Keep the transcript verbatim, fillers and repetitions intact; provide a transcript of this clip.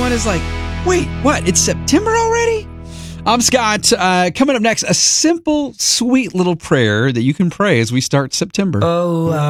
everyone is like, wait, what? It's September already? I'm Scott. Uh, coming up next, a simple, sweet little prayer that you can pray as we start September. Oh, uh